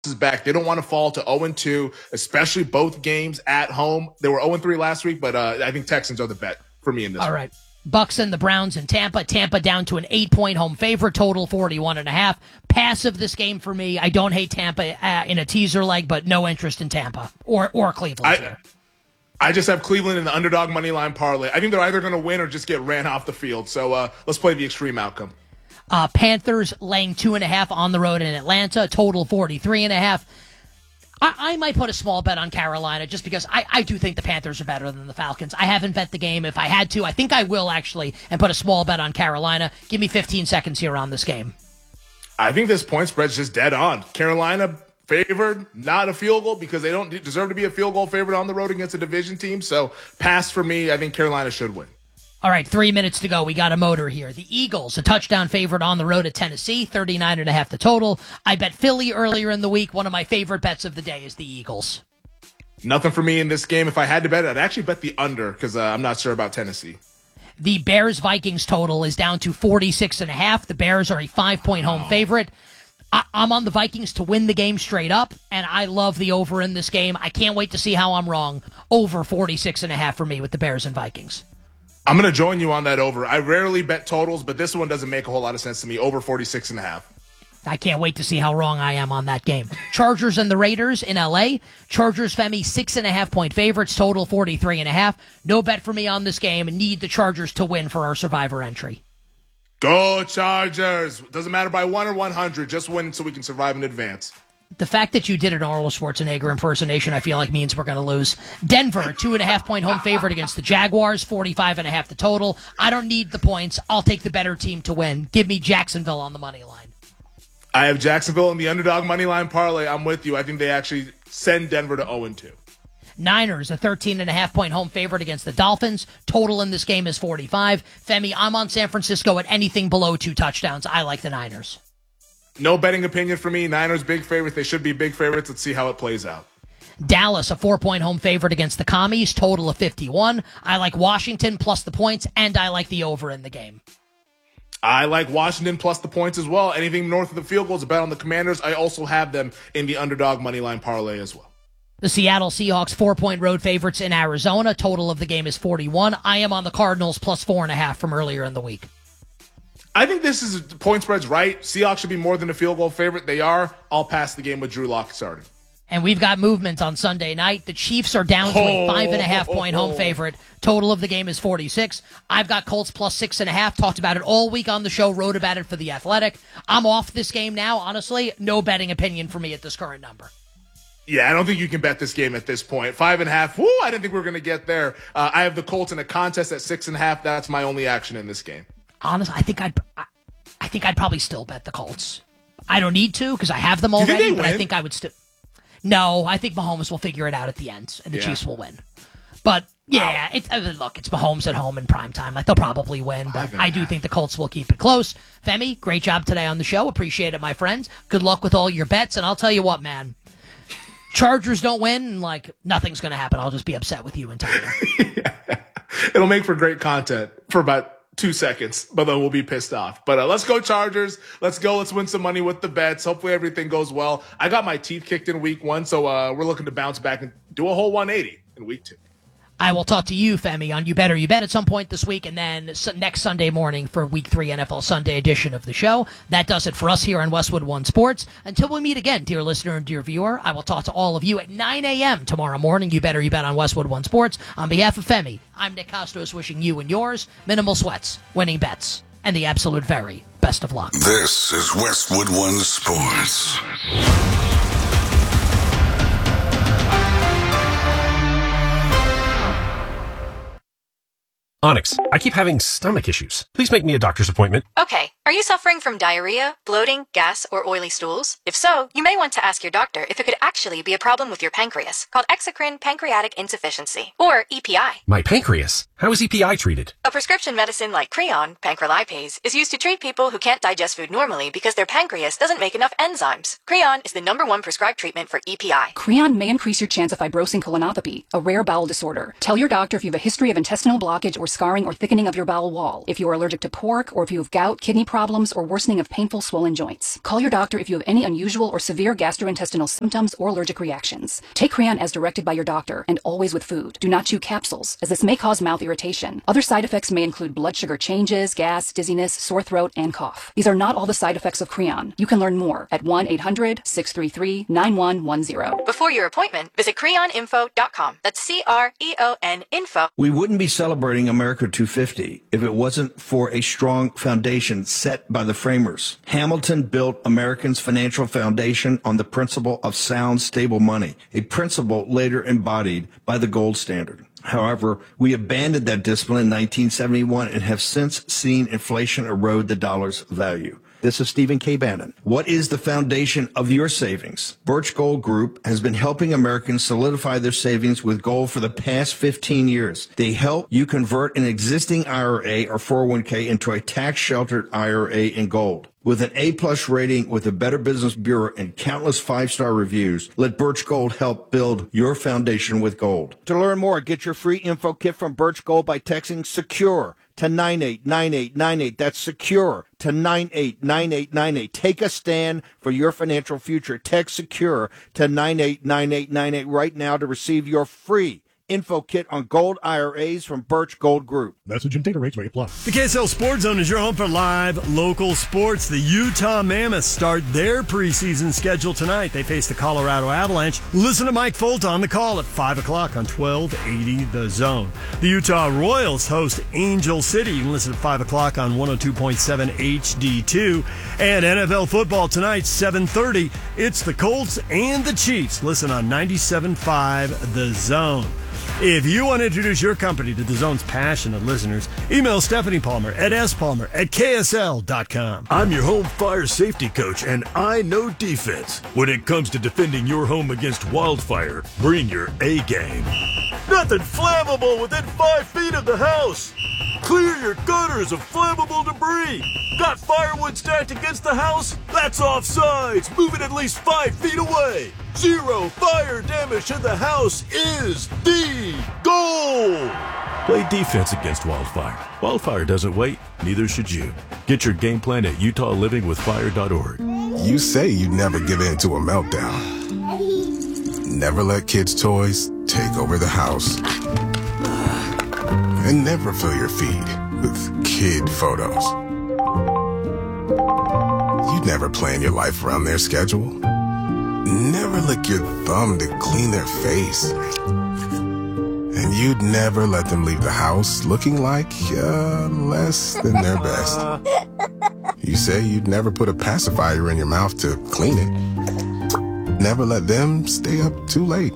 is back. They don't want to fall to 0-2, especially both games at home. They were 0-3 last week, but I think Texans are the bet for me in this. All right. Bucks and the Browns in Tampa. Tampa down to an 8-point home favorite, total 41.5. Pass of this game for me. I don't hate Tampa in a teaser leg, but no interest in Tampa or Cleveland. I just have Cleveland in the underdog money line parlay. I think they're either going to win or just get ran off the field. So let's play the extreme outcome. Panthers laying 2.5 on the road in Atlanta, total 43.5. I might put a small bet on Carolina just because I do think the Panthers are better than the Falcons. I haven't bet the game. If I had to, I think I will actually, and put a small bet on Carolina. Give me 15 seconds here on this game. I think this point spread's just dead on. Carolina favored, not a field goal because they don't deserve to be a field goal favorite on the road against a division team. So pass for me. I think Carolina should win. All right, 3 minutes to go. We got a motor here. The Eagles, a touchdown favorite on the road at Tennessee, 39.5 the total. I bet Philly earlier in the week. One of my favorite bets of the day is the Eagles. Nothing for me in this game. If I had to bet, I'd actually bet the under because I'm not sure about Tennessee. The Bears-Vikings total is down to 46.5. The Bears are a 5-point home favorite. I'm on the Vikings to win the game straight up, and I love the over in this game. I can't wait to see how I'm wrong. Over 46.5 for me with the Bears and Vikings. I'm going to join you on that over. I rarely bet totals, but this one doesn't make a whole lot of sense to me. Over 46.5. I can't wait to see how wrong I am on that game. Chargers and the Raiders in L.A. Chargers, Femi, 6.5-point favorites, total 43.5. No bet for me on this game. Need the Chargers to win for our survivor entry. Go Chargers. Doesn't matter by 1 or 100. Just win so we can survive in advance. The fact that you did an Arnold Schwarzenegger impersonation, I feel like means we're going to lose. Denver, 2.5-point home favorite against the Jaguars, 45.5 the total. I don't need the points. I'll take the better team to win. Give me Jacksonville on the money line. I have Jacksonville in the underdog money line parlay. I'm with you. I think they actually send Denver to 0-2. Niners, a 13.5-point home favorite against the Dolphins. Total in this game is 45. Femi, I'm on San Francisco at anything below 2 touchdowns. I like the Niners. No betting opinion for me. Niners, big favorites. They should be big favorites. Let's see how it plays out. Dallas, a 4-point home favorite against the Commies. Total of 51. I like Washington plus the points, and I like the over in the game. I like Washington plus the points as well. Anything north of the field goal is a bet on the Commanders. I also have them in the underdog money line parlay as well. The Seattle Seahawks, 4-point road favorites in Arizona. Total of the game is 41. I am on the Cardinals plus 4.5 from earlier in the week. I think this is point spread's right. Seahawks should be more than a field goal favorite. They are. I'll pass the game with Drew Lock starting. And we've got movement on Sunday night. The Chiefs are down to a 5.5-point home favorite. Total of the game is 46. I've got Colts plus 6.5. Talked about it all week on the show. Wrote about it for The Athletic. I'm off this game now. Honestly, no betting opinion for me at this current number. Yeah, I don't think you can bet this game at this point. 5.5. Woo, I didn't think we were going to get there. I have the Colts in a contest at 6.5. That's my only action in this game. Honestly, I think I'd probably still bet the Colts. I don't need to because I have them already, but I think I would still. No, I think Mahomes will figure it out at the end, and the Chiefs will win. But yeah, look, it's Mahomes at home in primetime. Like, they'll probably win, but I do think the Colts will keep it close. Femi, great job today on the show. Appreciate it, my friend. Good luck with all your bets, and I'll tell you what, man. Chargers don't win, and like nothing's going to happen. I'll just be upset with you entirely. It'll make for great content for about 2 seconds, but then we'll be pissed off. But let's go Chargers. Let's go. Let's win some money with the bets. Hopefully everything goes well. I got my teeth kicked in week 1, so we're looking to bounce back and do a whole 180 in week 2. I will talk to you, Femi, on You Better You Bet at some point this week, and then next Sunday morning for Week 3 NFL Sunday edition of the show. That does it for us here on Westwood One Sports. Until we meet again, dear listener and dear viewer, I will talk to all of you at 9 a.m. tomorrow morning. You Better You Bet on Westwood One Sports. On behalf of Femi, I'm Nick Costos wishing you and yours minimal sweats, winning bets, and the absolute very best of luck. This is Westwood One Sports. Onyx, I keep having stomach issues. Please make me a doctor's appointment. Okay, are you suffering from diarrhea, bloating, gas, or oily stools? If so, you may want to ask your doctor if it could actually be a problem with your pancreas, called exocrine pancreatic insufficiency, or EPI. My pancreas? How is EPI treated? A prescription medicine like Creon, pancrelipase, is used to treat people who can't digest food normally because their pancreas doesn't make enough enzymes. Creon is the #1 prescribed treatment for EPI. Creon may increase your chance of fibrosing colonopathy, a rare bowel disorder. Tell your doctor if you have a history of intestinal blockage or scarring or thickening of your bowel wall, if you are allergic to pork, or if you have gout, kidney problems, or worsening of painful swollen joints. Call your doctor if you have any unusual or severe gastrointestinal symptoms or allergic reactions. Take Creon as directed by your doctor, and always with food. Do not chew capsules, as this may cause mouth irritation. Other side effects may include blood sugar changes, gas, dizziness, sore throat, and cough. These are not all the side effects of Creon. You can learn more at 1-800-633-9110. Before your appointment, visit creoninfo.com. That's CREON info. We wouldn't be celebrating America 250 if it wasn't for a strong foundation set by the framers. Hamilton built Americans' financial foundation on the principle of sound, stable money, a principle later embodied by the gold standard. However, we abandoned that discipline in 1971 and have since seen inflation erode the dollar's value. This is Stephen K. Bannon. What is the foundation of your savings? Birch Gold Group has been helping Americans solidify their savings with gold for the past 15 years. They help you convert an existing IRA or 401k into a tax-sheltered IRA in gold. With an A-plus rating with the Better Business Bureau and countless five-star reviews, let Birch Gold help build your foundation with gold. To learn more, get your free info kit from Birch Gold by texting SECURE to 989898. That's SECURE to 989898. Take a stand for your financial future. Text SECURE to 989898 right now to receive your free info kit on gold IRAs from Birch Gold Group. Message and data rates may apply. The KSL Sports Zone is your home for live local sports. The Utah Mammoths start their preseason schedule tonight. They face the Colorado Avalanche. Listen to Mike Folta on the call at 5 o'clock on 1280 The Zone. The Utah Royals host Angel City. You can listen at 5 o'clock on 102.7 HD2. And NFL football tonight, 7:30. It's the Colts and the Chiefs. Listen on 97.5 The Zone. If you want to introduce your company to the Zone's passionate listeners, email Stephanie Palmer at spalmer@ksl.com. I'm your home fire safety coach, and I know defense. When it comes to defending your home against wildfire, bring your A game. Nothing flammable within 5 feet of the house. Clear your gutters of flammable debris. Got firewood stacked against the house? That's offsides. Move it at least 5 feet away. Zero fire damage to the house is the goal. Play defense against wildfire. Wildfire doesn't wait, neither should you. Get your game plan at UtahLivingWithFire.org. You say you'd never give in to a meltdown. Never let kids' toys take over the house. And never fill your feed with kid photos. You'd never plan your life around their schedule. Never lick your thumb to clean their face. And you'd never let them leave the house looking like less than their best. You say you'd never put a pacifier in your mouth to clean it. Never let them stay up too late.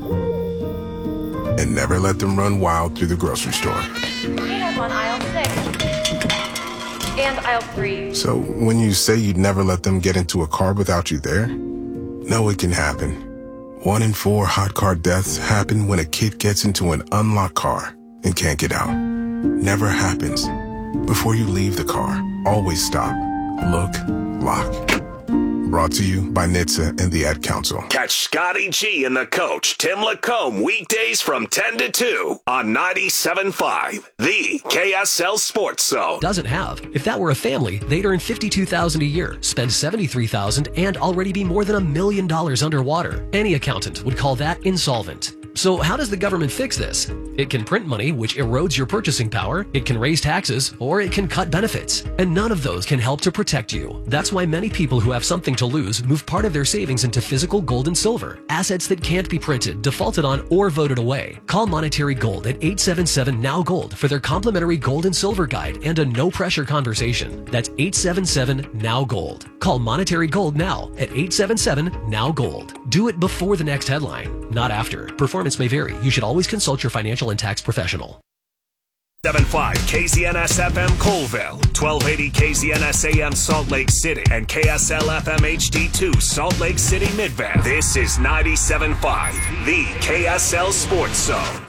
And never let them run wild through the grocery store. Peanuts on aisle 6 and aisle 3. So when you say you'd never let them get into a car without you there, know it can happen. 1 in 4 hot car deaths happen when a kid gets into an unlocked car and can't get out. Never happens. Before you leave the car, always stop, look, lock. Brought to you by NHTSA and the Ad Council. Catch Scotty G and the coach, Tim Lacombe, weekdays from 10 to 2 on 97.5, the KSL Sports Zone. Doesn't have. If that were a family, they'd earn $52,000 a year, spend $73,000, and already be more than $1 million underwater. Any accountant would call that insolvent. So how does the government fix this? It can print money, which erodes your purchasing power, it can raise taxes, or it can cut benefits. And none of those can help to protect you. That's why many people who have something to lose move part of their savings into physical gold and silver, assets that can't be printed, defaulted on, or voted away. Call Monetary Gold at 877-NOW-GOLD for their complimentary gold and silver guide and a no-pressure conversation. That's 877-NOW-GOLD. Call Monetary Gold now at 877-NOW-GOLD. Do it before the next headline, not after. Performance may vary. You should always consult your financial and tax professional. 7.5 KZNS FM Colville, 1280 KZNS AM Salt Lake City, and KSL FM HD2 Salt Lake City Midvale. This is 97.5, the KSL Sports Zone.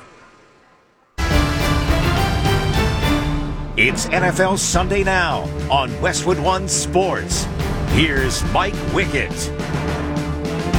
It's NFL Sunday Now on Westwood One Sports. Here's Mike Wickett.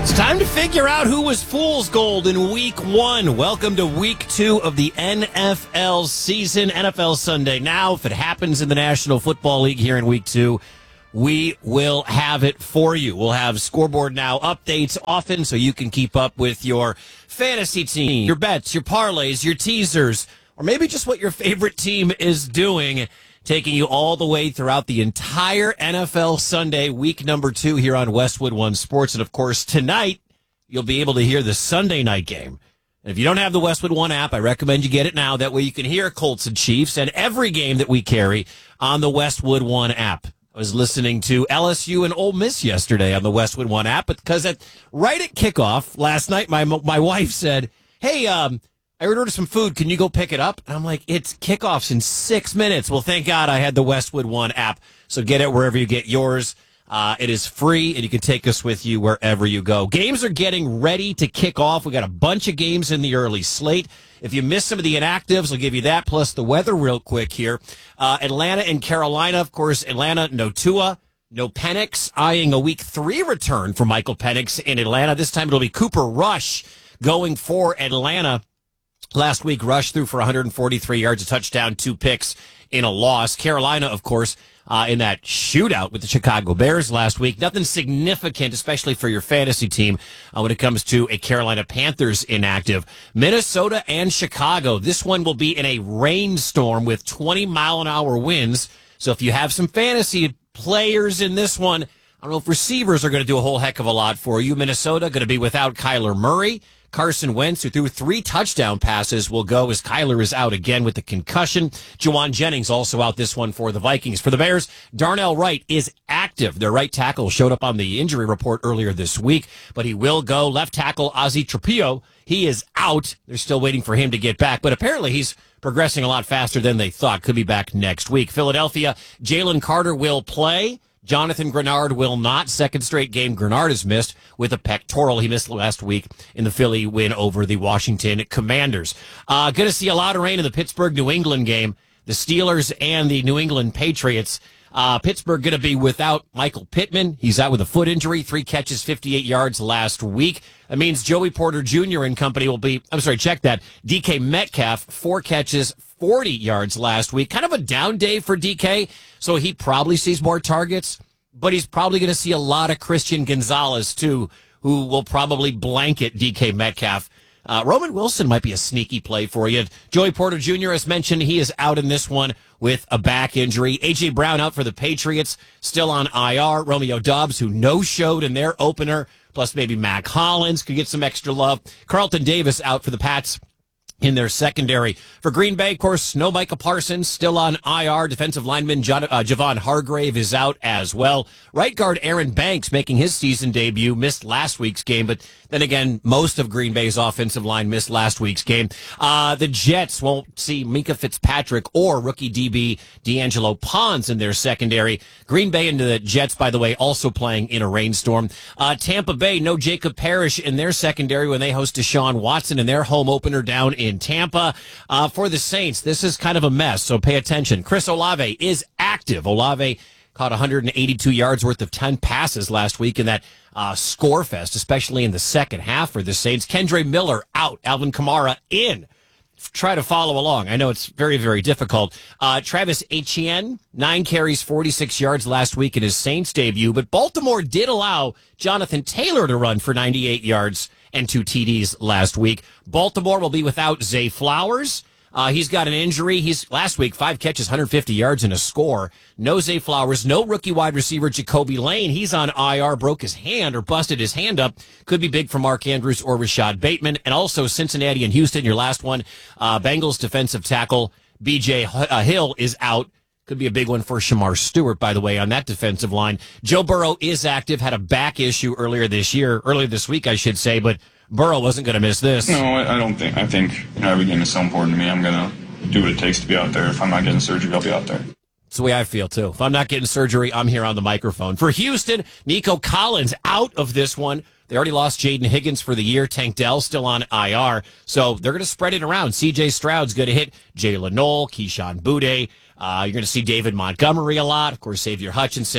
It's time to figure out who was fool's gold in week 1. Welcome to week 2 of the NFL season. NFL Sunday Now. If it happens in the National Football League here in week 2, we will have it for you. We'll have Scoreboard Now updates often so you can keep up with your fantasy team, your bets, your parlays, your teasers, or maybe just what your favorite team is doing, taking you all the way throughout the entire NFL Sunday, week number 2 here on Westwood One Sports. And, of course, tonight you'll be able to hear the Sunday night game. And if you don't have the Westwood One app, I recommend you get it now. That way you can hear Colts and Chiefs and every game that we carry on the Westwood One app. I was listening to LSU and Ole Miss yesterday on the Westwood One app because right at kickoff last night, my wife said, hey, I ordered some food. Can you go pick it up? And I'm like, it's kickoffs in 6 minutes. Well, thank God I had the Westwood One app. So get it wherever you get yours. It is free, and you can take us with you wherever you go. Games are getting ready to kick off. We got a bunch of games in the early slate. If you missed some of the inactives, I'll give you that, plus the weather real quick here. Atlanta and Carolina, of course, Atlanta, no Tua, no Penix, eyeing a week 3 return for Michael Penix in Atlanta. This time it'll be Cooper Rush going for Atlanta. Last week, Rush threw for 143 yards, a touchdown, 2 picks in a loss. Carolina, of course, in that shootout with the Chicago Bears last week. Nothing significant, especially for your fantasy team, when it comes to a Carolina Panthers inactive. Minnesota and Chicago. This one will be in a rainstorm with 20-mile-an-hour winds. So if you have some fantasy players in this one, I don't know if receivers are going to do a whole heck of a lot for you. Minnesota going to be without Kyler Murray. Carson Wentz, who threw 3 touchdown passes, will go as Kyler is out again with the concussion. Juwan Jennings also out this one for the Vikings. For the Bears, Darnell Wright is active. Their right tackle showed up on the injury report earlier this week, but he will go. Left tackle, Ozzie Trapillo, he is out. They're still waiting for him to get back, but apparently he's progressing a lot faster than they thought. Could be back next week. Philadelphia, Jalen Carter will play. Jonathan Grenard will not. Second straight game Grenard has missed with a pectoral. He missed last week in the Philly win over the Washington Commanders. Going to see a lot of rain in the Pittsburgh-New England game. The Steelers and the New England Patriots. Pittsburgh going to be without Michael Pittman. He's out with a foot injury. 3 catches, 58 yards last week. That means Joey Porter Jr. and company will be, check that. DK Metcalf, 4 catches, 40 yards last week. Kind of a down day for DK, so he probably sees more targets, but he's probably going to see a lot of Christian Gonzalez, too, who will probably blanket DK Metcalf. Roman Wilson might be a sneaky play for you. Joey Porter Jr., as mentioned, he is out in this one with a back injury. A.J. Brown out for the Patriots, still on IR. Romeo Doubs, who no-showed in their opener, plus maybe Mac Hollins could get some extra love. Carlton Davis out for the Pats in their secondary. For Green Bay, of course, no Micah Parsons, still on IR. Defensive lineman Javon Hargrave is out as well. Right guard Aaron Banks making his season debut, missed last week's game, but then again, most of Green Bay's offensive line missed last week's game. The Jets won't see Minka Fitzpatrick or rookie DB D'Angelo Pons in their secondary. Green Bay and the Jets, by the way, also playing in a rainstorm. Tampa Bay, no Jacob Parrish in their secondary when they host Deshaun Watson in their home opener down in Tampa. For the Saints, this is kind of a mess, so pay attention. Chris Olave is active. Olave caught 182 yards worth of 10 passes last week in that score fest, especially in the second half for the Saints. Kendre Miller out. Alvin Kamara in. Try to follow along. I know it's very, very difficult. Travis Etienne, 9 carries, 46 yards last week in his Saints debut, but Baltimore did allow Jonathan Taylor to run for 98 yards and 2 TDs last week. Baltimore will be without Zay Flowers. He's got an injury. He's last week, 5 catches, 150 yards and a score. No Zay Flowers, no rookie wide receiver Jacoby Lane. He's on IR, broke his hand or busted his hand up. Could be big for Mark Andrews or Rashad Bateman. And also Cincinnati and Houston, your last one. Bengals defensive tackle B.J. Hill is out. Could be a big one for Shamar Stewart, by the way, on that defensive line. Joe Burrow is active, had a back issue earlier this week, I should say, but Burrow wasn't going to miss this. No, I don't think. I think every game is so important to me. I'm going to do what it takes to be out there. If I'm not getting surgery, I'll be out there. It's the way I feel, too. If I'm not getting surgery, I'm here on the microphone. For Houston, Nico Collins out of this one. They already lost Jaden Higgins for the year. Tank Dell still on IR. So they're going to spread it around. C.J. Stroud's going to hit Jalen Knoll, Keyshawn Boutte. You're going to see David Montgomery a lot. Of course, Xavier Hutchinson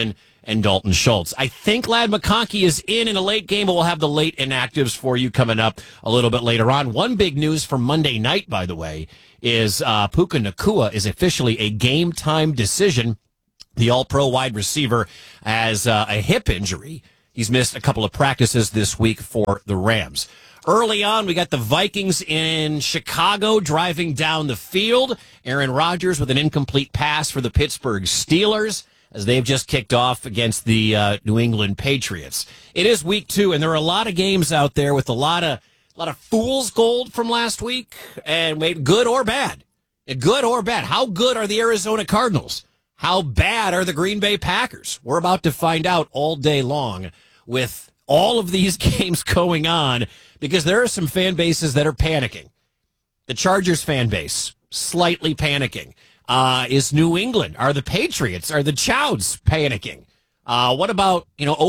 and Dalton Schultz. I think Ladd McConkey is in a late game, but we'll have the late inactives for you coming up a little bit later on. One big news from Monday night, by the way, is Puka Nacua is officially a game-time decision. The all-pro wide receiver has a hip injury. He's missed a couple of practices this week for the Rams. Early on, we got the Vikings in Chicago driving down the field. Aaron Rodgers with an incomplete pass for the Pittsburgh Steelers as they've just kicked off against the New England Patriots. It is week 2, and there are a lot of games out there with a lot of fool's gold from last week, and made good or bad. Good or bad. How good are the Arizona Cardinals? How bad are the Green Bay Packers? We're about to find out all day long with all of these games going on, because there are some fan bases that are panicking. The Chargers fan base, slightly panicking. Is New England, are the Patriots, are the Chowds panicking? What about,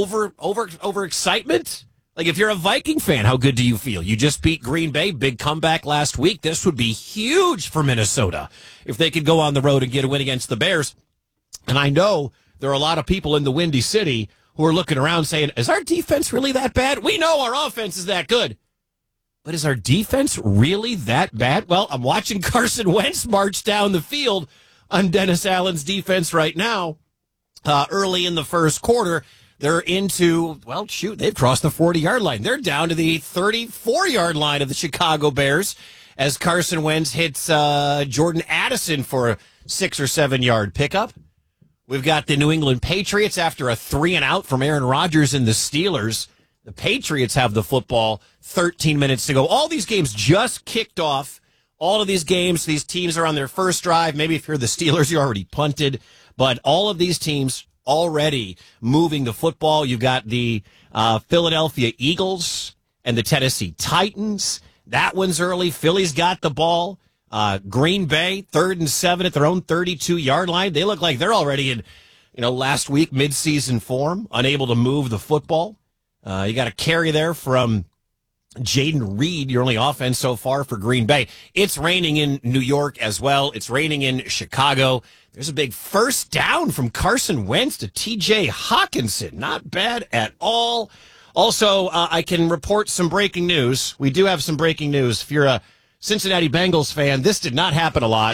over excitement? Like, if you're a Viking fan, how good do you feel? You just beat Green Bay, big comeback last week. This would be huge for Minnesota if they could go on the road and get a win against the Bears. And I know there are a lot of people in the Windy City who are looking around saying, is our defense really that bad? We know our offense is that good. But is our defense really that bad? Well, I'm watching Carson Wentz march down the field on Dennis Allen's defense right now. Early in the first quarter, they're into, they've crossed the 40-yard line. They're down to the 34-yard line of the Chicago Bears as Carson Wentz hits Jordan Addison for a 6 or 7 yard pickup. We've got the New England Patriots after a 3-and-out from Aaron Rodgers and the Steelers. The Patriots have the football, 13 minutes to go. All these games just kicked off. All of these games, these teams are on their first drive. Maybe if you're the Steelers, you're already punted. But all of these teams already moving the football. You've got the Philadelphia Eagles and the Tennessee Titans. That one's early. Philly's got the ball. Green Bay, 3rd and 7 at their own 32-yard line. They look like they're already in, last week midseason form, unable to move the football. You got a carry there from Jaden Reed, your only offense so far for Green Bay. It's raining in New York as well. It's raining in Chicago. There's a big first down from Carson Wentz to TJ Hawkinson. Not bad at all. Also, I can report some breaking news. We do have some breaking news. If you're a Cincinnati Bengals fan, this did not happen a lot.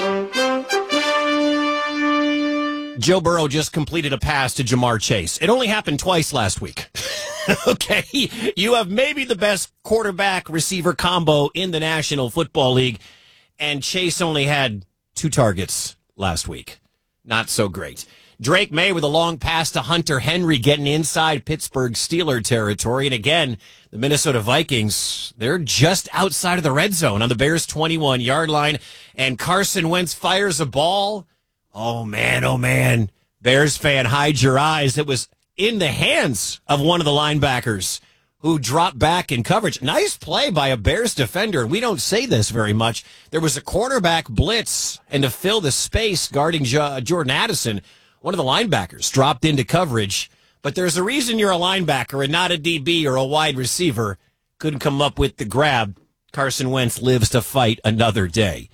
Joe Burrow just completed a pass to Jamar Chase. It only happened twice last week. Okay, you have maybe the best quarterback-receiver combo in the National Football League, and Chase only had 2 targets last week. Not so great. Drake May with a long pass to Hunter Henry getting inside Pittsburgh Steeler territory. And again, the Minnesota Vikings, they're just outside of the red zone on the Bears' 21-yard line. And Carson Wentz fires a ball. Oh, man. Bears fan, hide your eyes. It was in the hands of one of the linebackers who dropped back in coverage. Nice play by a Bears defender. And we don't say this very much. There was a quarterback blitz, and to fill the space guarding Jordan Addison, one of the linebackers dropped into coverage. But there's a reason you're a linebacker and not a DB or a wide receiver. Couldn't come up with the grab. Carson Wentz lives to fight another day.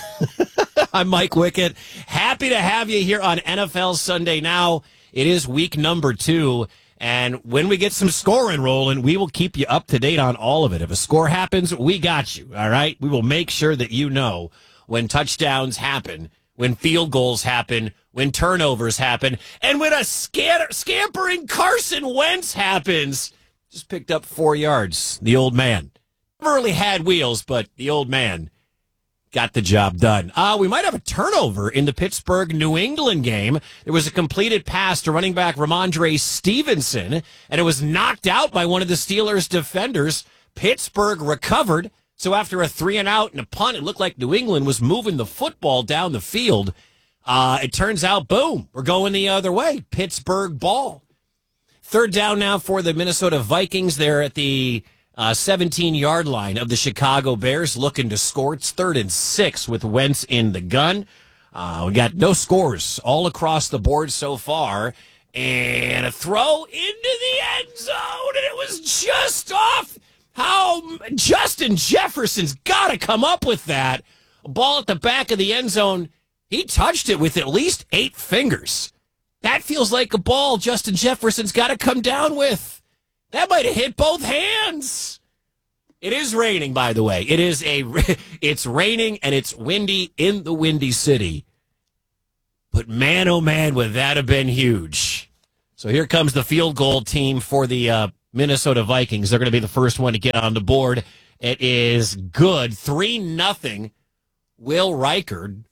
I'm Mike Wickett. Happy to have you here on NFL Sunday Now. It is week number 2. And when we get some scoring rolling, we will keep you up to date on all of it. If a score happens, we got you. All right. We will make sure that you know when touchdowns happen, when field goals happen, when turnovers happen, and when a scampering Carson Wentz happens. Just picked up 4 yards, the old man. Never really had wheels, but the old man got the job done. We might have a turnover in the Pittsburgh-New England game. There was a completed pass to running back Ramondre Stevenson, and it was knocked out by one of the Steelers' defenders. Pittsburgh recovered, so after a 3-and-out and a punt, it looked like New England was moving the football down the field. It turns out, boom, we're going the other way. Pittsburgh ball. 3rd down now for the Minnesota Vikings. They're at the 17-yard line of the Chicago Bears, looking to score. It's 3rd and 6 with Wentz in the gun. We got no scores all across the board so far. And a throw into the end zone, and it was just off. How Justin Jefferson's got to come up with that. A ball at the back of the end zone. He touched it with at least 8 fingers. That feels like a ball Justin Jefferson's got to come down with. That might have hit both hands. It is raining, by the way. It's raining and it's windy in the Windy City. But man, oh man, would that have been huge. So here comes the field goal team for the Minnesota Vikings. They're going to be the first one to get on the board. It is good. 3-0. Will Reichard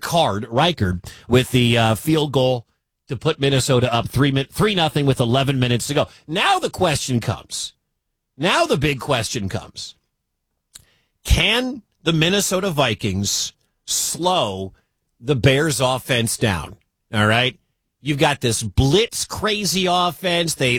with the field goal to put Minnesota up 3-0 with 11 minutes to go. Now the question comes. Now the big question comes. Can the Minnesota Vikings slow the Bears offense down? All right. You've got this blitz crazy offense. They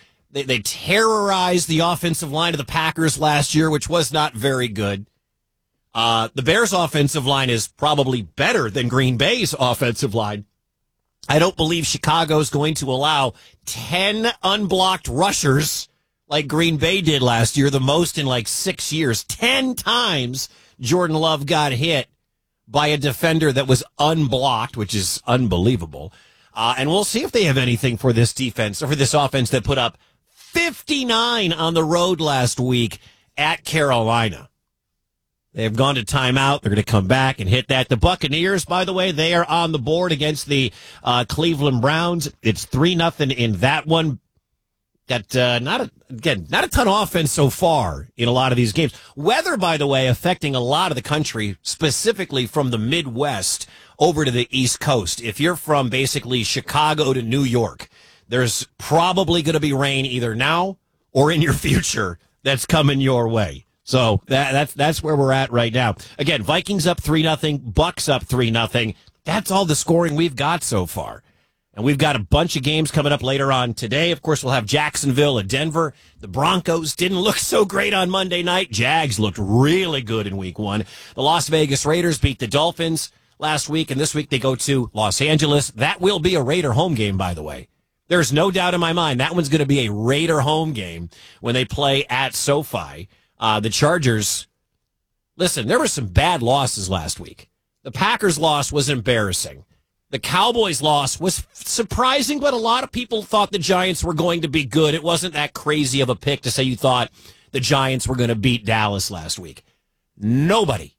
terrorized the offensive line of the Packers last year, which was not very good. The Bears offensive line is probably better than Green Bay's offensive line. I don't believe Chicago's going to allow 10 unblocked rushers like Green Bay did last year, the most in like 6 years. 10 times Jordan Love got hit by a defender that was unblocked, which is unbelievable. And we'll see if they have anything for this defense or for this offense that put up 59 on the road last week at Carolina. They've gone to timeout. They're going to come back and hit that. The Buccaneers, by the way, they are on the board against the Cleveland Browns. It's 3-0 in that one. Got not a ton of offense so far in a lot of these games. Weather, by the way, affecting a lot of the country, specifically from the Midwest over to the East Coast. If you're from basically Chicago to New York, there's probably going to be rain either now or in your future that's coming your way. So that's where we're at right now. Again, Vikings up 3-0, Bucks up 3-0. That's all the scoring we've got so far. And we've got a bunch of games coming up later on today. Of course, we'll have Jacksonville and Denver. The Broncos didn't look so great on Monday night. Jags looked really good in week 1. The Las Vegas Raiders beat the Dolphins last week, and this week they go to Los Angeles. That will be a Raider home game, by the way. There's no doubt in my mind that one's going to be a Raider home game when they play at SoFi. The Chargers, listen, there were some bad losses last week. The Packers loss was embarrassing. The Cowboys loss was surprising, but a lot of people thought the Giants were going to be good. It wasn't that crazy of a pick to say you thought the Giants were going to beat Dallas last week. Nobody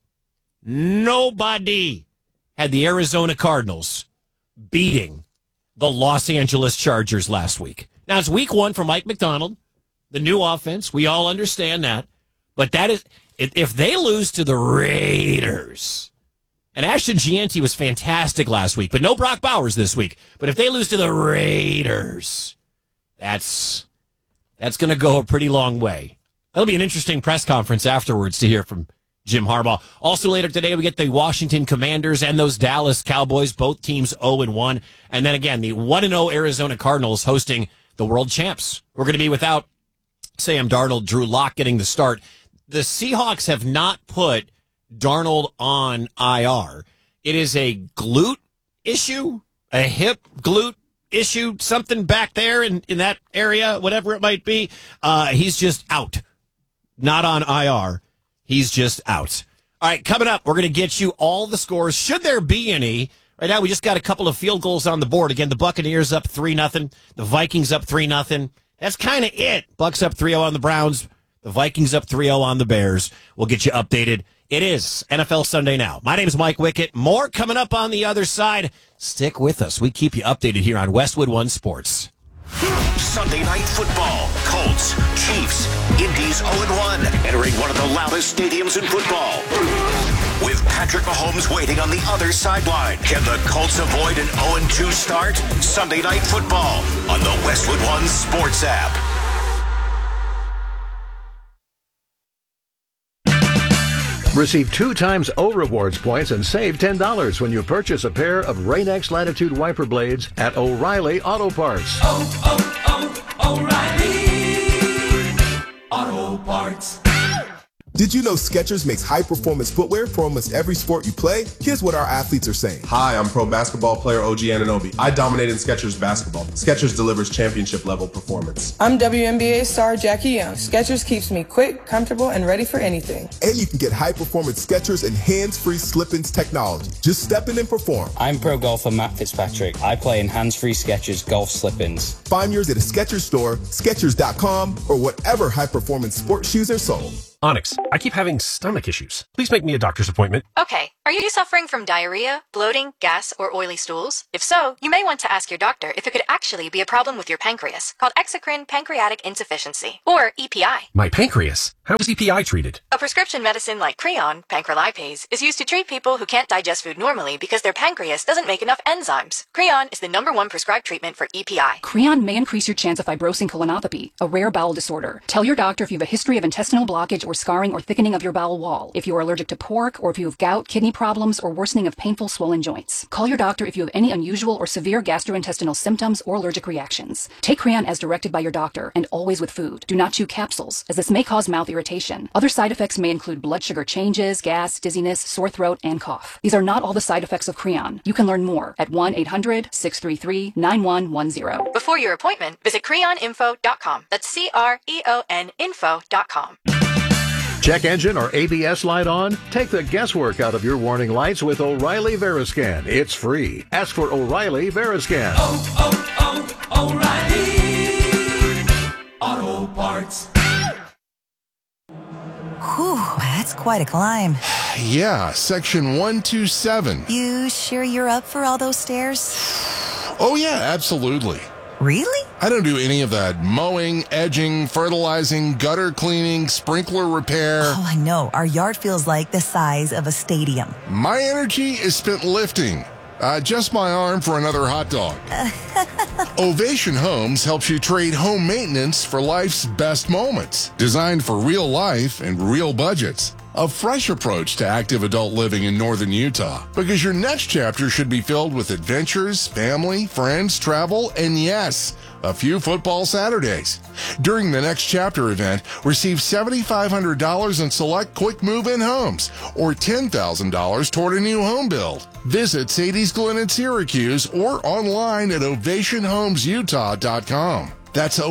had the Arizona Cardinals beating the Los Angeles Chargers last week. Now, it's week 1 for Mike McDonald, the new offense. We all understand that. But that is, if they lose to the Raiders, and Ashton Gianti was fantastic last week, but no Brock Bowers this week. But if they lose to the Raiders, that's going to go a pretty long way. That'll be an interesting press conference afterwards to hear from Jim Harbaugh. Also later today, we get the Washington Commanders and those Dallas Cowboys, both teams 0-1. And then again, the 1-0 Arizona Cardinals hosting the world champs. We're going to be without Sam Darnold, Drew Lock getting the start. The Seahawks have not put Darnold on IR. It is a glute issue, a hip glute issue, something back there in that area, whatever it might be. He's just out. Not on IR. He's just out. All right, coming up, we're going to get you all the scores, should there be any. Right now, we just got a couple of field goals on the board. Again, the Buccaneers up 3-0. The Vikings up 3-0. That's kind of it. Bucks up 3-0 on the Browns. The Vikings up 3-0 on the Bears. We'll get you updated. It is NFL Sunday Now. My name is Mike Wickett. More coming up on the other side. Stick with us. We keep you updated here on Westwood One Sports. Sunday Night Football. Colts, Chiefs, Indy's 0-1. Entering one of the loudest stadiums in football. With Patrick Mahomes waiting on the other sideline. Can the Colts avoid an 0-2 start? Sunday Night Football on the Westwood One Sports app. Receive 2 times O Rewards points and save $10 when you purchase a pair of Rain-X Latitude wiper blades at O'Reilly Auto Parts. O'Reilly Auto Parts. Did you know Skechers makes high-performance footwear for almost every sport you play? Here's what our athletes are saying. Hi, I'm pro basketball player OG Anunoby. I dominated Skechers basketball. Skechers delivers championship-level performance. I'm WNBA star Jackie Young. Skechers keeps me quick, comfortable, and ready for anything. And you can get high-performance Skechers and hands-free slip-ins technology. Just step in and perform. I'm pro golfer Matt Fitzpatrick. I play in hands-free Skechers golf slip-ins. Find yours at a Skechers store, Skechers.com, or whatever high-performance sports shoes are sold. Onyx, I keep having stomach issues. Please make me a doctor's appointment. Okay, are you suffering from diarrhea, bloating, gas, or oily stools? If so, you may want to ask your doctor if it could actually be a problem with your pancreas, called exocrine pancreatic insufficiency, or EPI. My pancreas? How is EPI treated? A prescription medicine like Creon, pancrelipase, is used to treat people who can't digest food normally because their pancreas doesn't make enough enzymes. Creon is the #1 prescribed treatment for EPI. Creon may increase your chance of fibrosing colonopathy, a rare bowel disorder. Tell your doctor if you have a history of intestinal blockage or scarring or thickening of your bowel wall, if you are allergic to pork, or if you have gout, kidney problems, or worsening of painful swollen joints. Call your doctor if you have any unusual or severe gastrointestinal symptoms or allergic reactions. Take Creon as directed by your doctor, and always with food. Do not chew capsules, as this may cause mouth irritation. Other side effects may include blood sugar changes, gas, dizziness, sore throat, and cough. These are not all the side effects of Creon. You can learn more at 1-800-633-9110. Before your appointment, visit creoninfo.com. That's CREON info.com. Check engine or ABS light on? Take the guesswork out of your warning lights with O'Reilly Veriscan. It's free. Ask for O'Reilly Veriscan. O'Reilly Auto Parts. Whew, that's quite a climb. Yeah, section 127. You sure you're up for all those stairs? Oh yeah, absolutely. Really? I don't do any of that mowing, edging, fertilizing, gutter cleaning, sprinkler repair. Oh, I know. Our yard feels like the size of a stadium. My energy is spent lifting. Just my arm for another hot dog. Ovation Homes helps you trade home maintenance for life's best moments. Designed for real life and real budgets. A fresh approach to active adult living in northern Utah, because your next chapter should be filled with adventures, family, friends, travel, and yes, a few football Saturdays. During the Next Chapter event, receive $7,500 in select quick move-in homes or $10,000 toward a new home build. Visit Sadie's Glen in Syracuse or online at ovationhomesutah.com. That's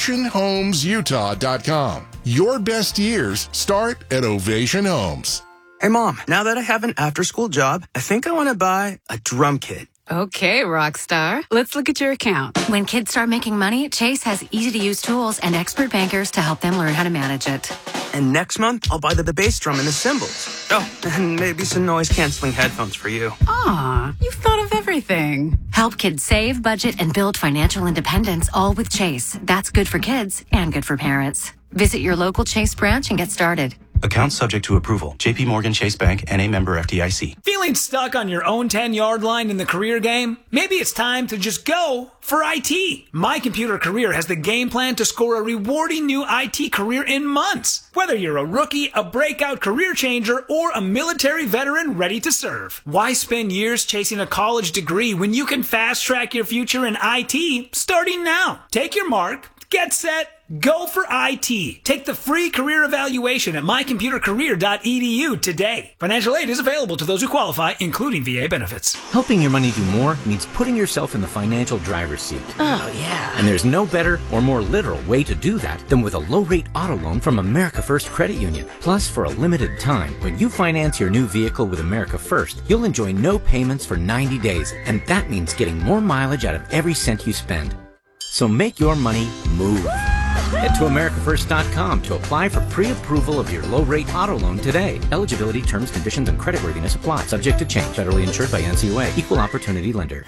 ovationhomesutah.com. Your best years start at Ovation Homes. Hey, Mom, now that I have an after-school job, I think I want to buy a drum kit. Okay, Rockstar. Let's look at your account. When kids start making money, Chase has easy-to-use tools and expert bankers to help them learn how to manage it. And next month, I'll buy the bass drum and the cymbals. Oh, and maybe some noise-canceling headphones for you. Aw, you've thought of everything. Help kids save, budget, and build financial independence, all with Chase. That's good for kids and good for parents. Visit your local Chase branch and get started. Account subject to approval. JP Morgan Chase Bank, N.A. member FDIC. Feeling stuck on your own 10-yard line in the career game? Maybe it's time to just go for IT. My Computer Career has the game plan to score a rewarding new IT career in months. Whether you're a rookie, a breakout career changer, or a military veteran ready to serve. Why spend years chasing a college degree when you can fast-track your future in IT starting now? Take your mark, get set, go for IT. Take the free career evaluation at mycomputercareer.edu today. Financial aid is available to those who qualify, including VA benefits. Helping your money do more means putting yourself in the financial driver's seat. Oh, yeah. And there's no better or more literal way to do that than with a low-rate auto loan from America First Credit Union. Plus, for a limited time, when you finance your new vehicle with America First, you'll enjoy no payments for 90 days. And that means getting more mileage out of every cent you spend. So make your money move. Head to AmericaFirst.com to apply for pre-approval of your low-rate auto loan today. Eligibility, terms, conditions, and creditworthiness apply. Subject to change. Federally insured by NCUA. Equal opportunity lender.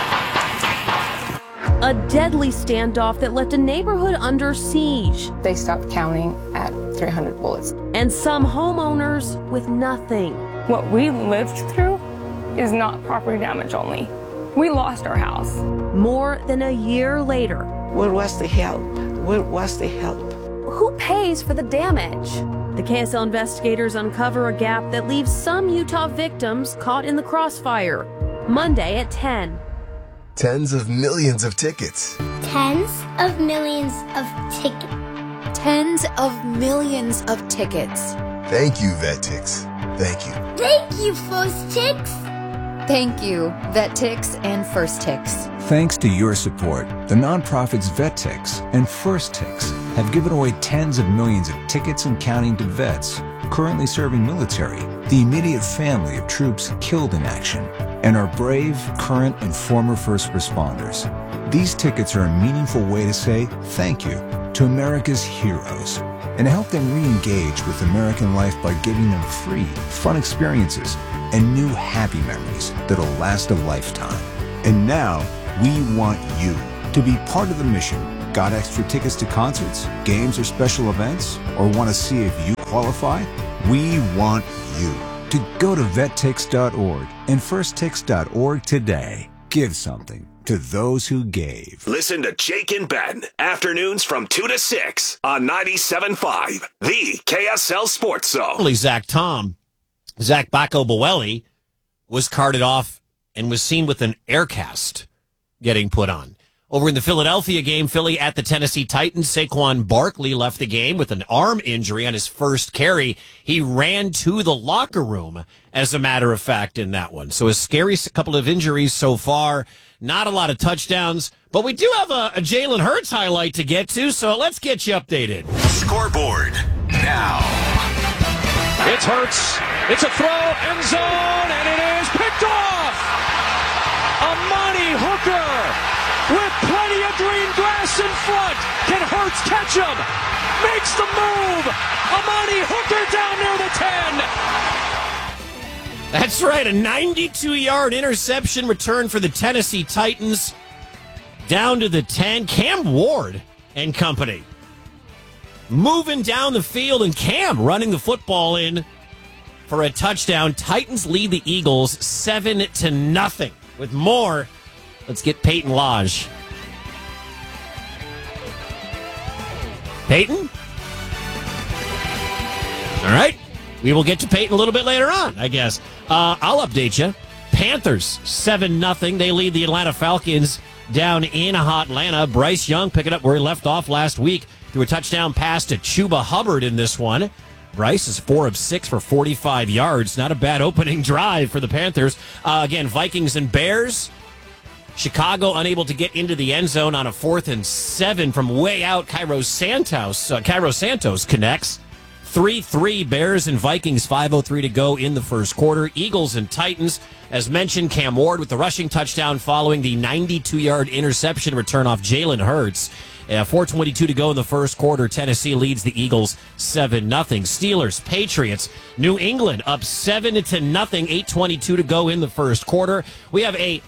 A deadly standoff that left a neighborhood under siege. They stopped counting at 300 bullets. And some homeowners with nothing. What we lived through is not property damage only. We lost our house. More than a year later. Where was the help? Where was the help? Who pays for the damage? The KSL investigators uncover a gap that leaves some Utah victims caught in the crossfire. Monday at 10. Tens of millions of tickets. Tens of millions of tickets. Tens of millions of tickets. Thank you, Vetix. Thank you. Thank you, First Ticks. Thank you, Vetix and First Ticks. Thanks to your support, the nonprofits Vetix and First Ticks have given away tens of millions of tickets and counting to vets currently serving military, the immediate family of troops killed in action, and our brave, current, and former first responders. These tickets are a meaningful way to say thank you to America's heroes and to help them re-engage with American life by giving them free, fun experiences and new happy memories that'll last a lifetime. And now, we want you to be part of the mission. Got extra tickets to concerts, games, or special events? Or want to see if you qualify? We want you to go to vettix.org and firsttix.org today. Give something to those who gave. Listen to Jake and Ben, afternoons from 2 to 6 on 97.5, the KSL Sports Zone. Zach Bacco Boelli was carted off and was seen with an air cast getting put on. Over in the Philadelphia game, Philly at the Tennessee Titans, Saquon Barkley left the game with an arm injury on his first carry. He ran to the locker room, as a matter of fact, in that one. So a scary couple of injuries so far. Not a lot of touchdowns, but we do have a Jalen Hurts highlight to get to, so let's get you updated. Scoreboard now. It's Hurts. It's a throw, end zone, and it is picked off. Amani Hooker with plenty of green grass in front. Can Hurts catch him? Makes the move. Amani Hooker down near the 10. That's right, a 92-yard interception return for the Tennessee Titans. Down to the 10, Cam Ward and company. Moving down the field, and Cam running the football in for a touchdown. Titans lead the Eagles 7-0. With more, let's get Peyton Lodge. Peyton? All right. We will get to Peyton a little bit later on, I guess. I'll update you. Panthers 7-0. They lead the Atlanta Falcons down in Atlanta. Bryce Young picking up where he left off last week through a touchdown pass to Chuba Hubbard in this one. Bryce is 4 of 6 for 45 yards. Not a bad opening drive for the Panthers. Again, Vikings and Bears. Chicago unable to get into the end zone on a 4th and 7 from way out. Cairo Santos connects. 3-3 Bears and Vikings, 5:03 to go in the first quarter. Eagles and Titans, as mentioned, Cam Ward with the rushing touchdown following the 92-yard interception return off Jalen Hurts. 4:22 to go in the first quarter. Tennessee leads the Eagles 7-0. Steelers, Patriots, New England up 7-0, 8:22 to go in the first quarter. We have a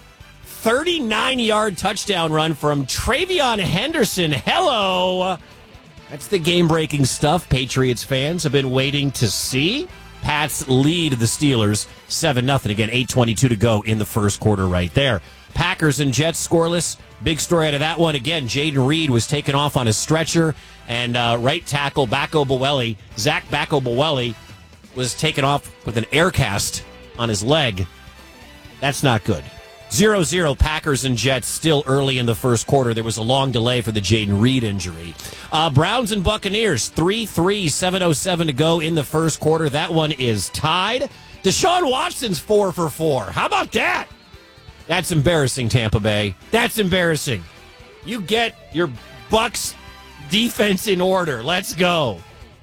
39-yard touchdown run from Travion Henderson. Hello! That's the game-breaking stuff Patriots fans have been waiting to see. Pats lead the Steelers 7-0. Again, 8:22 to go in the first quarter right there. Packers and Jets scoreless. Big story out of that one. Again, Jaden Reed was taken off on his stretcher, and right tackle Zach Bacco Boelli was taken off with an air cast on his leg. That's not good. 0-0 Packers and Jets still early in the first quarter. There was a long delay for the Jaden Reed injury. Browns and Buccaneers, 3-3, 7:07 to go in the first quarter. That one is tied. Deshaun Watson's 4 for 4. How about that? That's embarrassing, Tampa Bay. That's embarrassing. You get your Bucs defense in order. Let's go.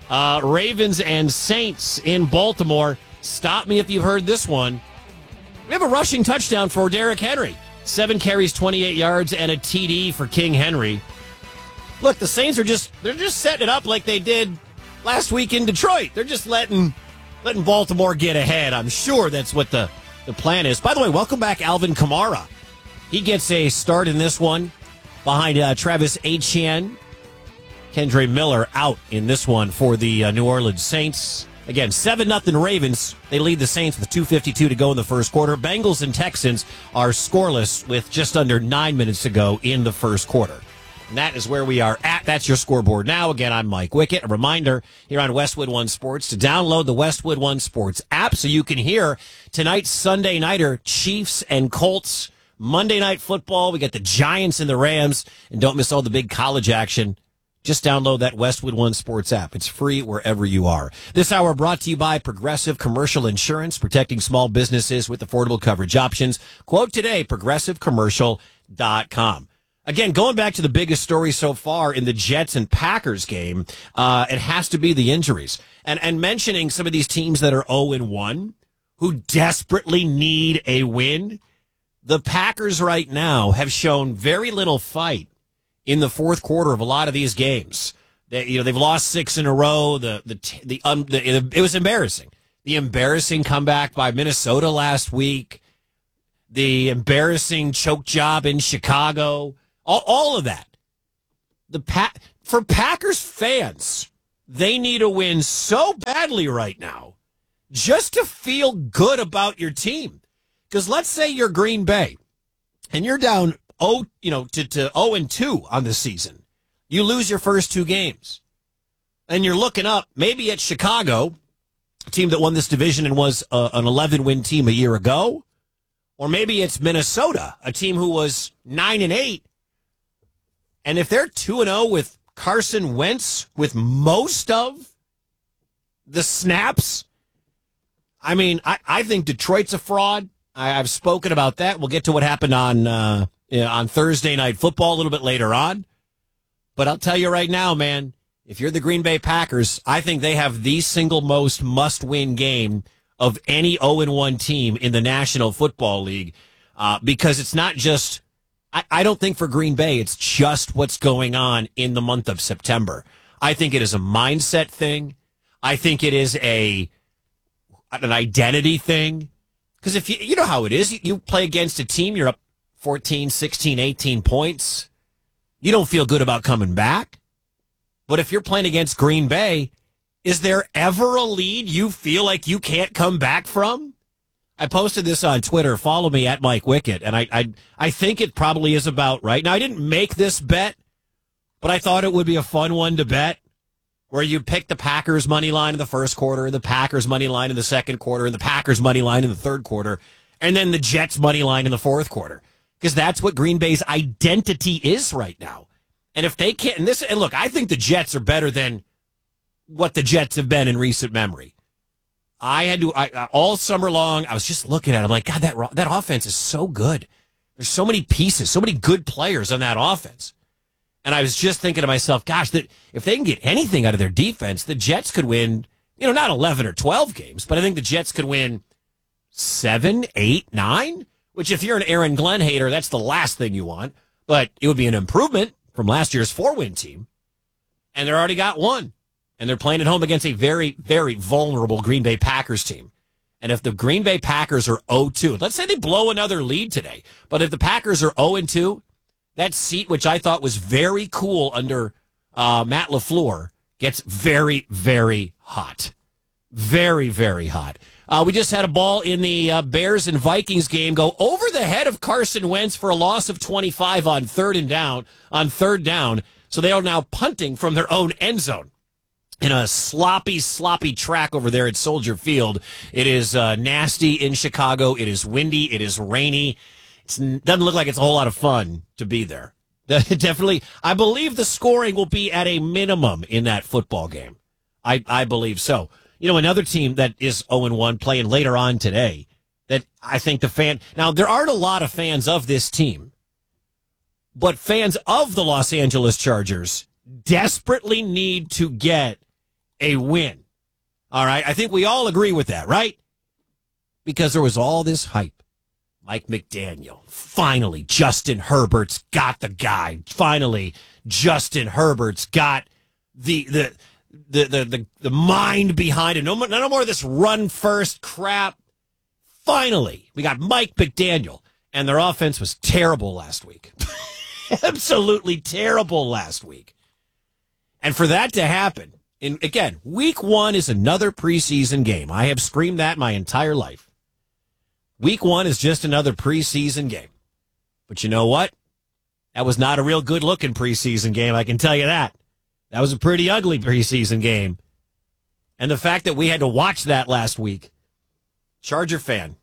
Ravens and Saints in Baltimore. Stop me if you've heard this one. We have a rushing touchdown for Derrick Henry. 7 carries, 28 yards, and a TD for King Henry. Look, the Saints are just setting it up like they did last week in Detroit. They're just letting Baltimore get ahead. I'm sure that's what the plan is. By the way, welcome back Alvin Kamara. He gets a start in this one behind Travis Etienne. Kendre Miller out in this one for the New Orleans Saints. Again, 7-0 Ravens. They lead the Saints with 2:52 to go in the first quarter. Bengals and Texans are scoreless with just under 9 minutes to go in the first quarter. And that is where we are at. That's your scoreboard now. Again, I'm Mike Wickett. A reminder here on Westwood One Sports to download the Westwood One Sports app so you can hear tonight's Sunday Nighter, Chiefs and Colts. Monday Night Football, we got the Giants and the Rams. And don't miss all the big college action. Just download that Westwood One Sports app. It's free wherever you are. This hour brought to you by Progressive Commercial Insurance, protecting small businesses with affordable coverage options. Quote today, progressivecommercial.com. Again, going back to the biggest story so far in the Jets and Packers game, it has to be the injuries. And mentioning some of these teams that are 0-1, who desperately need a win, the Packers right now have shown very little fight in the fourth quarter of a lot of these games. They've lost 6 in a row. It was embarrassing. The embarrassing comeback by Minnesota last week, the embarrassing choke job in Chicago, all of that. For Packers fans, they need a win so badly right now just to feel good about your team. Because let's say you're Green Bay and you're down 0-2 on the season. You lose your first 2 games. And you're looking up maybe at Chicago, a team that won this division and was an 11-win team a year ago. Or maybe it's Minnesota, a team who was 9-8. And if they're 2-0 with Carson Wentz with most of the snaps, I mean, I think Detroit's a fraud. I've spoken about that. We'll get to what happened on Thursday Night Football a little bit later on. But I'll tell you right now, man, if you're the Green Bay Packers, I think they have the single most must-win game of any 0-1 team in the National Football League, because it's not just, I don't think for Green Bay it's just what's going on in the month of September. I think it is a mindset thing. I think it is an identity thing. Because if you know how it is, you play against a team, you're up 14, 16, 18 points. You don't feel good about coming back. But if you're playing against Green Bay, is there ever a lead you feel like you can't come back from? I posted this on Twitter. Follow me at Mike Wickett. And I think it probably is about right. Now, I didn't make this bet, but I thought it would be a fun one to bet, where you pick the Packers money line in the first quarter, the Packers money line in the second quarter, and the Packers money line in the third quarter, and then the Jets money line in the fourth quarter. Because that's what Green Bay's identity is right now. And if they can't, and look, I think the Jets are better than what the Jets have been in recent memory. All summer long, I was just looking at it, I'm like, God, that offense is so good. There's so many pieces, so many good players on that offense. And I was just thinking to myself, gosh, that if they can get anything out of their defense, the Jets could win, not 11 or 12 games, but I think the Jets could win 7, 8, 9, which if you're an Aaron Glenn hater, that's the last thing you want. But it would be an improvement from last year's 4-win team. And they're already got one. And they're playing at home against a very, very vulnerable Green Bay Packers team. And if the Green Bay Packers are 0-2, let's say they blow another lead today, but if the Packers are 0-2, that seat, which I thought was very cool under Matt LaFleur, gets very, very hot. Very, very hot. We just had a ball in the Bears and Vikings game go over the head of Carson Wentz for a loss of 25 on third down. So they are now punting from their own end zone in a sloppy track over there at Soldier Field. It is nasty in Chicago. It is windy. It is rainy. It doesn't look like it's a whole lot of fun to be there. Definitely, I believe the scoring will be at a minimum in that football game. I believe so. Another team that is 0-1 playing later on today that I think now there aren't a lot of fans of this team, but fans of the Los Angeles Chargers desperately need to get a win. All right. I think we all agree with that, right? Because there was all this hype. Mike McDaniel. Finally, Justin Herbert's got the guy. Finally, Justin Herbert's got the mind behind it. No more of this run first crap. Finally, we got Mike McDaniel, and their offense was terrible last week. Absolutely terrible last week. And for that to happen, and again, week 1 is another preseason game. I have screamed that my entire life. Week 1 is just another preseason game. But you know what? That was not a real good-looking preseason game, I can tell you that. That was a pretty ugly preseason game. And the fact that we had to watch that last week, Charger fan,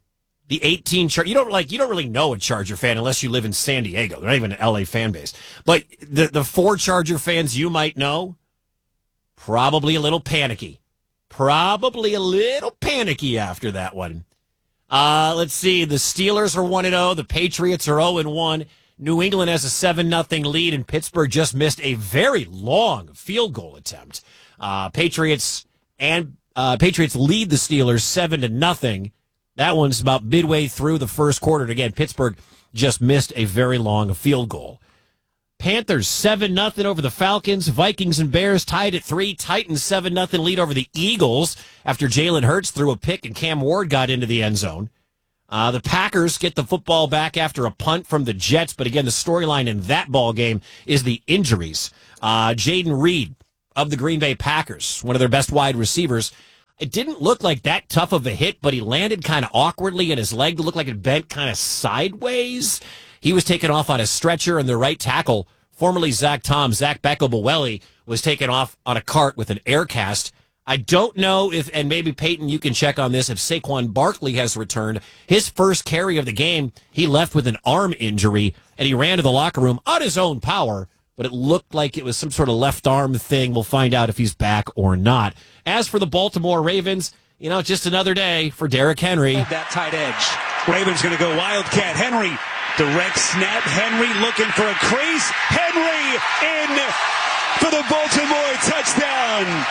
The 18 you don't really know a Charger fan unless you live in San Diego. They're not even an LA fan base. But the 4 Charger fans you might know, probably a little panicky. Probably a little panicky after that one. Let's see. The Steelers are 1-0. The Patriots are 0-1. New England has a 7-0 lead, and Pittsburgh just missed a very long field goal attempt. Patriots lead the Steelers 7-0. That one's about midway through the first quarter. And again, Pittsburgh just missed a very long field goal. Panthers 7-0 over the Falcons. Vikings and Bears tied at 3. Titans 7-0 lead over the Eagles after Jalen Hurts threw a pick and Cam Ward got into the end zone. The Packers get the football back after a punt from the Jets, but again, the storyline in that ball game is the injuries. Jaden Reed of the Green Bay Packers, one of their best wide receivers. It didn't look like that tough of a hit, but he landed kind of awkwardly, and his leg looked like it bent kind of sideways. He was taken off on a stretcher, and the right tackle, formerly Zach Beckelbowelli, was taken off on a cart with an air cast. I don't know if, and maybe Peyton, you can check on this, if Saquon Barkley has returned. His first carry of the game, he left with an arm injury, and he ran to the locker room on his own power, but it looked like it was some sort of left arm thing. We'll find out if he's back or not. As for the Baltimore Ravens, just another day for Derrick Henry. That tight edge. Ravens going to go Wildcat. Henry, direct snap. Henry looking for a crease. Henry in for the Baltimore touchdown.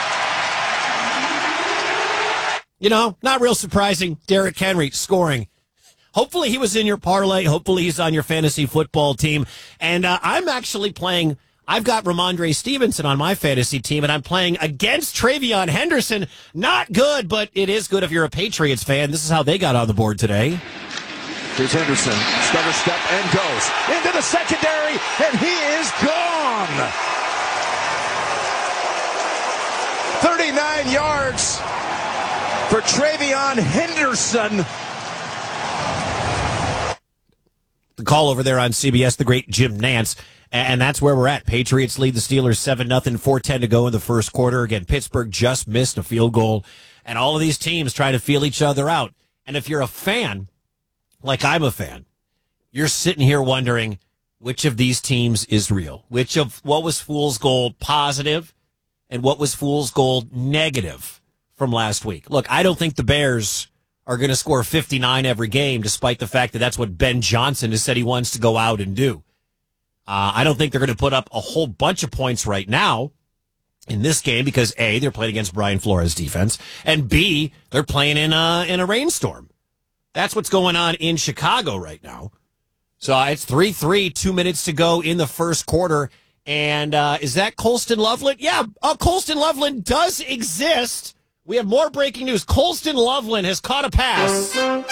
Not real surprising. Derrick Henry scoring. Hopefully he was in your parlay. Hopefully he's on your fantasy football team. And I'm actually playing. I've got Ramondre Stevenson on my fantasy team, and I'm playing against Travion Henderson. Not good, but it is good if you're a Patriots fan. This is how they got on the board today. Here's Henderson. Stutter step and goes into the secondary, and he is gone. 39 yards for Travion Henderson. The call over there on CBS, the great Jim Nantz. And that's where we're at. Patriots lead the Steelers 7-0, 4:10 to go in the first quarter. Again, Pittsburgh just missed a field goal. And all of these teams trying to feel each other out. And if you're a fan, like I'm a fan, you're sitting here wondering which of these teams is real. What was Fool's Gold positive and what was Fool's Gold negative from last week. Look, I don't think the Bears are going to score 59 every game, despite the fact that that's what Ben Johnson has said he wants to go out and do. I don't think they're going to put up a whole bunch of points right now in this game because A, they're playing against Brian Flores' defense, and B, they're playing in a rainstorm. That's what's going on in Chicago right now. So it's 3-3, 2 minutes to go in the first quarter. And is that Colston Loveland? Yeah, Colston Loveland does exist. We have more breaking news. Colston Loveland has caught a pass.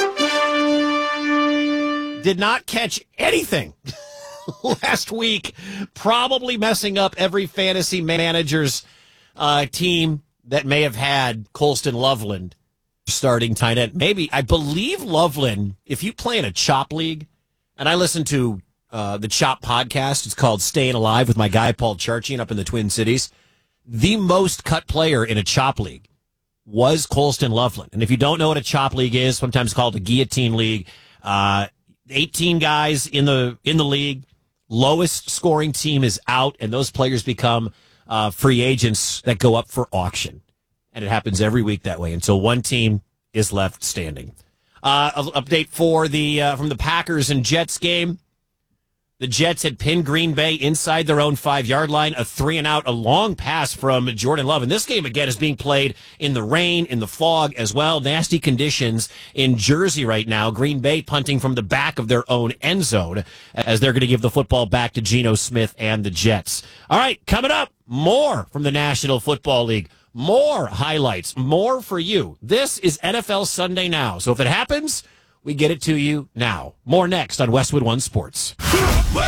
Did not catch anything last week. Probably messing up every fantasy manager's team that may have had Colston Loveland starting tight end. Maybe, I believe Loveland, if you play in a chop league, and I listen to the Chop podcast, it's called Staying Alive with my guy Paul Charchian up in the Twin Cities, the most cut player in a chop league was Colston Loveland. And if you don't know what a chop league is, sometimes called a guillotine league, 18 guys in the league, lowest scoring team is out, and those players become free agents that go up for auction. And it happens every week that way until one team is left standing. Update for from the Packers and Jets game. The Jets had pinned Green Bay inside their own 5-yard line, a 3-and-out, a long pass from Jordan Love. And this game, again, is being played in the rain, in the fog as well. Nasty conditions in Jersey right now. Green Bay punting from the back of their own end zone as they're going to give the football back to Geno Smith and the Jets. All right, coming up, more from the National Football League. More highlights, more for you. This is NFL Sunday Now. So if it happens, we get it to you now. More next on Westwood One Sports.